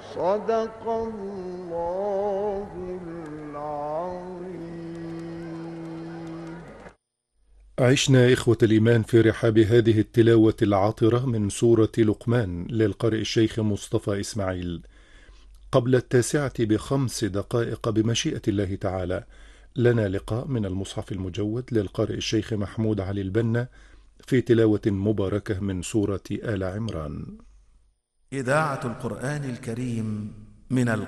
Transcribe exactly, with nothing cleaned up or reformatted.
صدق الله العظيم. عشنا إخوة الإيمان في رحاب هذه التلاوة العاطرة من سورة لقمان للقارئ الشيخ مصطفى إسماعيل. قبل التاسعة بخمس دقائق بمشيئة الله تعالى لنا لقاء من المصحف المجود للقارئ الشيخ محمود علي البنا في تلاوة مباركة من سورة آل عمران. إذاعة القرآن الكريم من